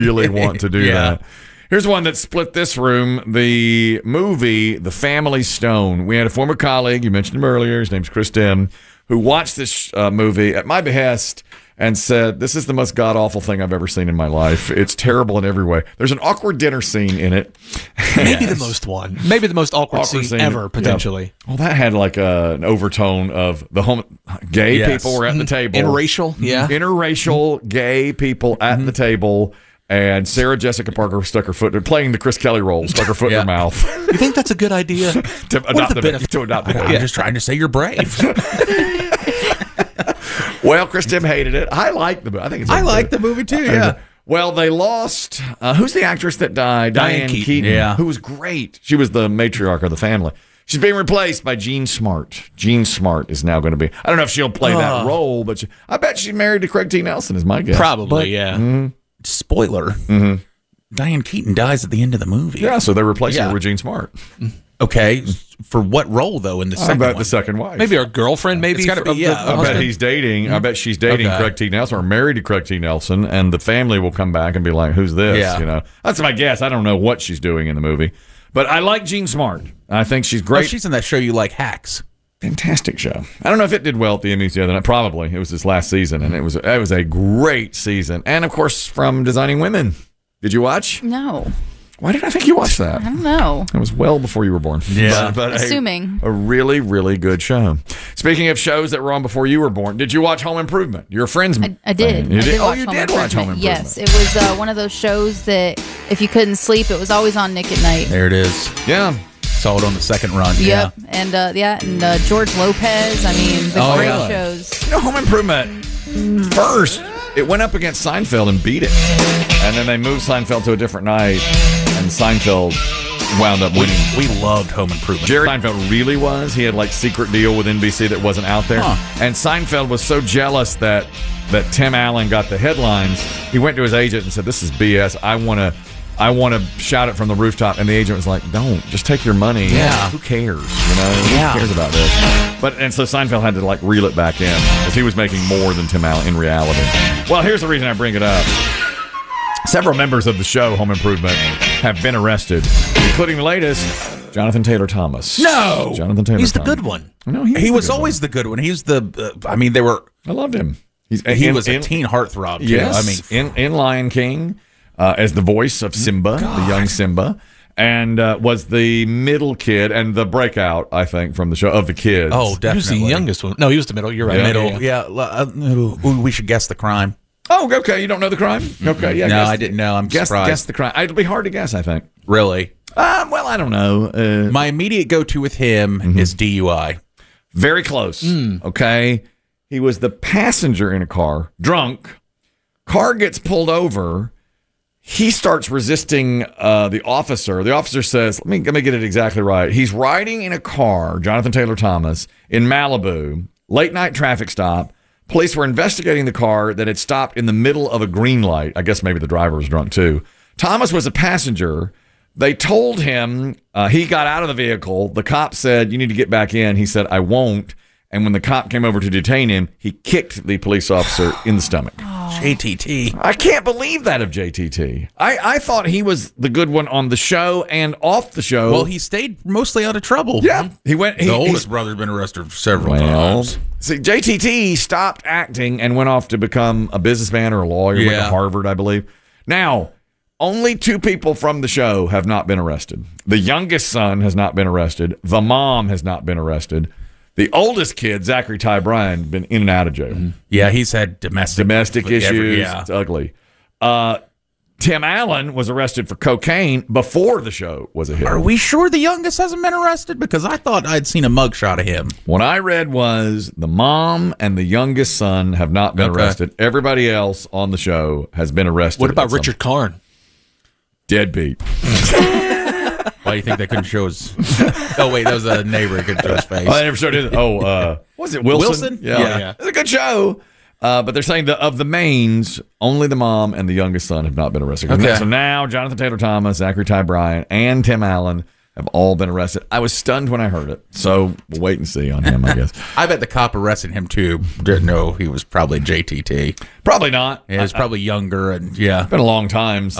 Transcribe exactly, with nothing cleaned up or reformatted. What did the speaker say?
really want to do Yeah. that. Here's one that split this room. The movie, The Family Stone. We had a former colleague, you mentioned him earlier, his name's Chris Dim, who watched this uh, movie at my behest and said, this is the most god-awful thing I've ever seen in my life. It's terrible in every way. There's an awkward dinner scene in it. Maybe the most one. Maybe the most awkward, Awkward scene, scene. ever, potentially. Yeah. Well, that had like a, an overtone of the home gay Yes. people were at the table. Interracial, yeah. Interracial gay people at mm-hmm. the table. And Sarah Jessica Parker stuck her foot, playing the Chris Kelly role, stuck her foot yeah. in her mouth. You think that's a good idea? to adopt the, the to adopt the I'm just trying to say you're brave. Well, Chris Tim hated it. I like the movie. I think it's. I like the movie too. Yeah. Well, they lost. Uh, who's the actress that died? Diane Diane Keaton. Keaton. Yeah. Who was great. She was the matriarch of the family. She's being replaced by Jean Smart. Jean Smart is now going to be. I don't know if she'll play Oh. that role, but she, I bet she's married to Craig T. Nelson. Is my guess. Probably, But- yeah. Mm-hmm. Spoiler. Mm-hmm. Diane Keaton dies at the end of the movie. Yeah, so they're replacing Yeah. her with Jean Smart. Okay. For what role though in the I second bet one? the second wife. Maybe our girlfriend, maybe. It's gotta for- be, of the- yeah. of the I bet husband. he's dating. I bet she's dating Okay. Craig T. Nelson or married to Craig T. Nelson, and the family will come back and be like, "Who's this?" Yeah. You know, that's my guess. I don't know what she's doing in the movie, but I like Jean Smart. I think she's Oh, great. she's in that show you like, Hacks. Fantastic show. I don't know if it did well at the Emmys the other night. Probably it was this last season, and it was it was a great season. And of course, from Designing Women. Did you watch? No. Why did I think you watched that? I don't know. It was well before you were born. Yeah. But, but a- Assuming. A, really, really good show. Speaking of shows that were on before you were born, did you watch Home Improvement? You're a friend's I, I did. fan. You I did oh, watch you Home did watch Home Improvement. Yes, it was uh, one of those shows that if you couldn't sleep, it was always on Nick at Night. There it is. Yeah. Saw it on the second run. Yep, and uh, yeah, and uh, George Lopez. I mean, the Oh, great yeah. shows. You know, Home Improvement, first, it went up against Seinfeld and beat it. And then they moved Seinfeld to a different night, and Seinfeld wound up We, winning. we loved Home Improvement. Jerry Seinfeld really was. He had like secret deal with N B C that wasn't out there. Huh. And Seinfeld was so jealous that that Tim Allen got the headlines. He went to his agent and said, "This is B S. I want to I want to shout it from the rooftop." And the agent was like, "Don't. Just take your money. Yeah. Who cares? You know? Yeah. Who cares about this?" But and so Seinfeld had to like reel it back in because he was making more than Tim Allen in reality. Well, here's the reason I bring it up. Several members of the show Home Improvement have been arrested, including the latest, Jonathan Taylor Thomas. No! Jonathan Taylor He's the Thomas. good one. No, he, is He the was good always the good one. He was the. Uh, I mean, they were. one. I loved him. He's, He in- was a in- teen heartthrob. Too. Yes, I mean, in, in Lion King, uh, as the voice of Simba, the young Simba, and uh, was the middle kid and the breakout, I think, from the show of the kids. oh, He was definitely the youngest one. No, he was the middle. You're right. Yeah. middle. Yeah. uh, ooh, we should guess the crime. oh, okay. You don't know the crime? Okay, yeah. No, guess- I didn't know. I'm guess, surprised. Guess the crime. It'll be hard to guess, I think. Really. Um, well, I don't know. Uh, My immediate go-to with him Mm-hmm. is D U I. Very close. Okay. He was the passenger in a car, drunk. Car gets pulled over. He starts resisting uh, the officer. The officer says, let me, let me get it exactly right. He's riding in a car, Jonathan Taylor Thomas, in Malibu, late night traffic stop. Police were investigating the car that had stopped in the middle of a green light. I guess maybe the driver was drunk too. Thomas was a passenger. They told him uh, he got out of the vehicle. The cop said, you need to get back in. He said, I won't. And when the cop came over to detain him, he kicked the police officer in the stomach. J T T. I can't believe that of J T T. I, I thought he was the good one on the show and off the show. Well, he stayed mostly out of trouble. yeah, he went. He, The he's- oldest brother's been arrested several well, times. see, J T T stopped acting and went off to become a businessman or a lawyer. Went to Yeah. Harvard, I believe. Now, only two people from the show have not been arrested. The youngest son has not been arrested. The mom has not been arrested. The oldest kid, Zachary Ty Bryan, been in and out of jail. Yeah, he's had domestic Domestic every- issues. yeah. It's ugly. Uh, Tim Allen was arrested for cocaine before the show was a hit. Are we sure the youngest hasn't been arrested? Because I thought I'd seen a mugshot of him. What I read was the mom and the youngest son have not been Okay. arrested. Everybody else on the show has been arrested. What about at some- Richard Karn? Deadbeat. Why do you think they couldn't show his? Oh wait, that was a neighbor who couldn't show his face. Oh, they never showed it. Oh, uh, what was it Wilson? Wilson? Yeah. Yeah, yeah. It's a good show. Uh, but they're saying that of the mains, only the mom and the youngest son have not been arrested. Okay. So now Jonathan Taylor Thomas, Zachary Ty Bryan, and Tim Allen have all been arrested. I was stunned when I heard it, so we'll wait and see on him, I guess. I bet the cop arrested him too. Didn't know he was probably J T T. Probably not. He was probably younger, and yeah. It's been a long time.